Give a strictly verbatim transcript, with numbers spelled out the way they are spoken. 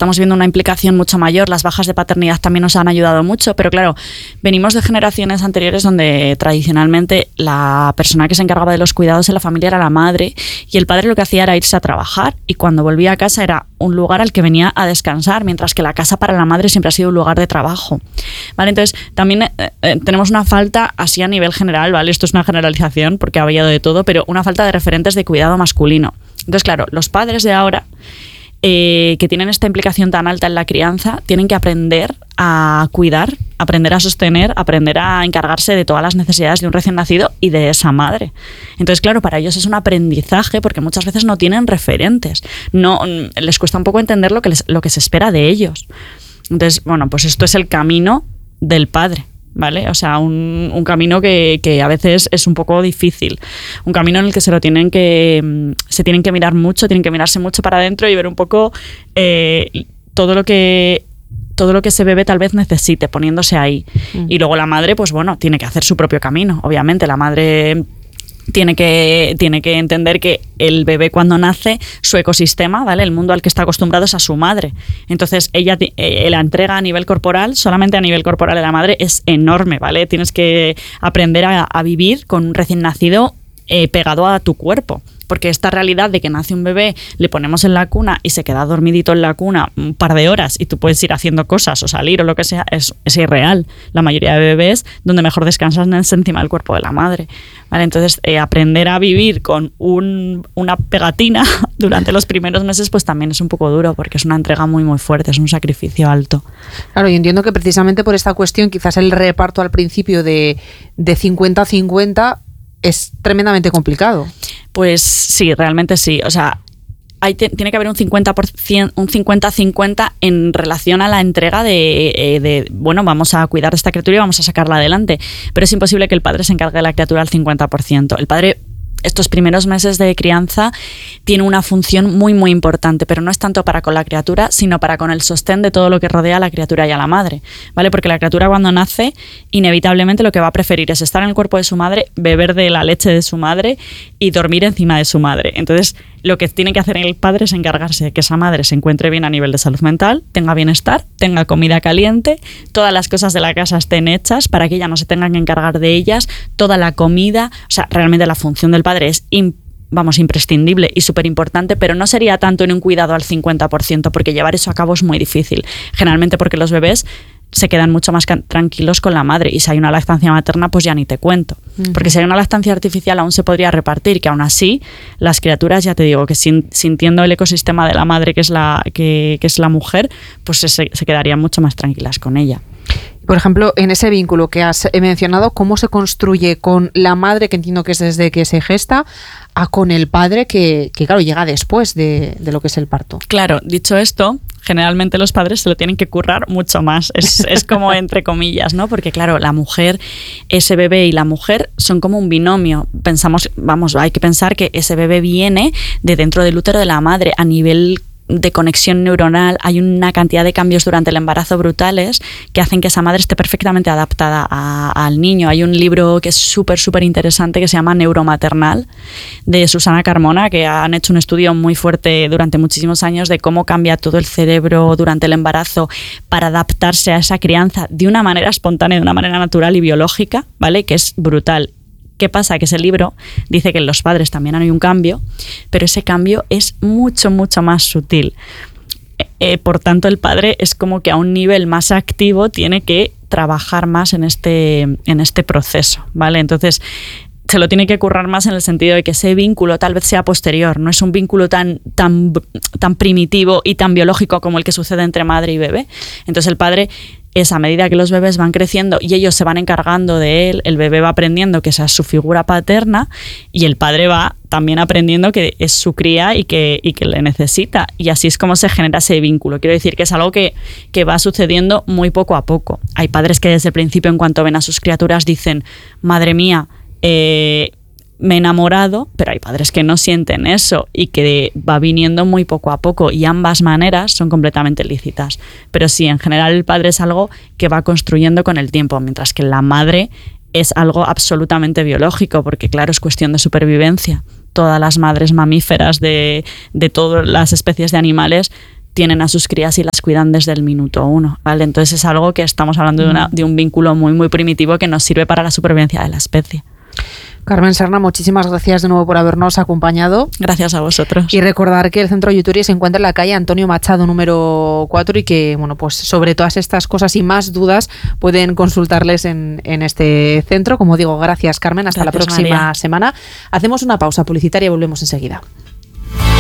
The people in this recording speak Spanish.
estamos viendo una implicación mucho mayor, las bajas de paternidad también nos han ayudado mucho, pero claro, venimos de generaciones anteriores donde tradicionalmente la persona que se encargaba de los cuidados en la familia era la madre y el padre lo que hacía era irse a trabajar y cuando volvía a casa era un lugar al que venía a descansar, mientras que la casa para la madre siempre ha sido un lugar de trabajo, ¿vale? Entonces también eh, eh, tenemos una falta así a nivel general, ¿vale? Esto es una generalización porque ha habido de todo, pero una falta de referentes de cuidado masculino. Entonces, claro, los padres de ahora eh, que tienen esta implicación tan alta en la crianza tienen que aprender a cuidar, aprender a sostener, aprender a encargarse de todas las necesidades de un recién nacido y de esa madre. Entonces, claro, para ellos es un aprendizaje porque muchas veces no tienen referentes. No, les cuesta un poco entender lo que, les, lo que se espera de ellos. Entonces, bueno, pues esto es el camino del padre, ¿vale? O sea, un, un camino que, que a veces es un poco difícil. Un camino en el que se lo tienen que se tienen que mirar mucho, tienen que mirarse mucho para adentro y ver un poco eh, todo lo que todo lo que ese bebé tal vez necesite, poniéndose ahí. Mm. Y luego la madre, pues bueno, tiene que hacer su propio camino. Obviamente, la madre tiene que, tiene que entender que el bebé cuando nace, su ecosistema, ¿vale? El mundo al que está acostumbrado es a su madre. Entonces, ella eh, la entrega a nivel corporal, solamente a nivel corporal de la madre, es enorme, ¿vale? Tienes que aprender a, a vivir con un recién nacido eh, pegado a tu cuerpo. Porque esta realidad de que nace un bebé, le ponemos en la cuna y se queda dormidito en la cuna un par de horas y tú puedes ir haciendo cosas o salir o lo que sea, es, es irreal. La mayoría de bebés donde mejor descansan es encima del cuerpo de la madre, ¿vale? Entonces, eh, aprender a vivir con un, una pegatina durante los primeros meses pues también es un poco duro porque es una entrega muy muy fuerte, es un sacrificio alto. Claro, yo entiendo que precisamente por esta cuestión quizás el reparto al principio de, de cincuenta a cincuenta es tremendamente complicado. Pues sí, realmente sí. O sea, hay, tiene que haber un cincuenta por ciento, un cincuenta cincuenta en relación a la entrega de, de, bueno, vamos a cuidar de esta criatura y vamos a sacarla adelante. Pero es imposible que el padre se encargue de la criatura al cincuenta por ciento. El padre, estos primeros meses de crianza, tiene una función muy, muy importante, pero no es tanto para con la criatura, sino para con el sostén de todo lo que rodea a la criatura y a la madre, ¿vale? Porque la criatura cuando nace, inevitablemente lo que va a preferir es estar en el cuerpo de su madre, beber de la leche de su madre y dormir encima de su madre. Entonces, lo que tiene que hacer el padre es encargarse de que esa madre se encuentre bien a nivel de salud mental, tenga bienestar, tenga comida caliente, todas las cosas de la casa estén hechas para que ella no se tenga que encargar de ellas, toda la comida. O sea, realmente la función del padre es imp- vamos, imprescindible y súper importante, pero no sería tanto en un cuidado al cincuenta por ciento, porque llevar eso a cabo es muy difícil. Generalmente porque los bebés se quedan mucho más can- tranquilos con la madre y si hay una lactancia materna pues ya ni te cuento, uh-huh. Porque si hay una lactancia artificial aún se podría repartir, que aún así las criaturas, ya te digo, que sin, sintiendo el ecosistema de la madre que es la, que, que es la mujer, pues se, se quedarían mucho más tranquilas con ella. Por ejemplo, en ese vínculo que has mencionado, ¿cómo se construye con la madre, que entiendo que es desde que se gesta, a con el padre que, que claro, llega después de, de lo que es el parto? Claro, dicho esto, generalmente los padres se lo tienen que currar mucho más. Es, es como entre comillas, ¿no? Porque claro, la mujer, ese bebé y la mujer son como un binomio. Pensamos, vamos, hay que pensar que ese bebé viene de dentro del útero de la madre a nivel de conexión neuronal. Hay una cantidad de cambios durante el embarazo brutales que hacen que esa madre esté perfectamente adaptada a, al niño. Hay un libro que es súper, súper interesante que se llama Neuromaternal, de Susana Carmona, que han hecho un estudio muy fuerte durante muchísimos años de cómo cambia todo el cerebro durante el embarazo para adaptarse a esa crianza de una manera espontánea, de una manera natural y biológica, ¿vale? Que es brutal. ¿Qué pasa? Que ese libro dice que en los padres también hay un cambio, pero ese cambio es mucho, mucho más sutil. Eh, por tanto, el padre es como que a un nivel más activo tiene que trabajar más en este, en este proceso, ¿vale? Entonces, se lo tiene que currar más en el sentido de que ese vínculo tal vez sea posterior, no es un vínculo tan, tan, tan primitivo y tan biológico como el que sucede entre madre y bebé. Entonces, el padre es, a medida que los bebés van creciendo y ellos se van encargando de él, el bebé va aprendiendo que esa es su figura paterna y el padre va también aprendiendo que es su cría y que, y que le necesita. Y así es como se genera ese vínculo. Quiero decir que es algo que, que va sucediendo muy poco a poco. Hay padres que desde el principio, en cuanto ven a sus criaturas, dicen, madre mía, eh, me he enamorado, pero hay padres que no sienten eso y que va viniendo muy poco a poco, y ambas maneras son completamente lícitas. Pero sí, en general el padre es algo que va construyendo con el tiempo, mientras que la madre es algo absolutamente biológico, porque claro, es cuestión de supervivencia. Todas las madres mamíferas de, de todas las especies de animales tienen a sus crías y las cuidan desde el minuto uno, ¿vale? Entonces es algo que estamos hablando de, una, de un vínculo muy, muy primitivo que nos sirve para la supervivencia de la especie. Carmen Serna, muchísimas gracias de nuevo por habernos acompañado. Gracias a vosotros. Y recordar que el Centro Yuturi se encuentra en la calle Antonio Machado número cuatro y que, bueno, pues sobre todas estas cosas y más dudas pueden consultarles en, en este centro. Como digo, gracias, Carmen. Hasta gracias, la próxima María. semana. Hacemos una pausa publicitaria y volvemos enseguida.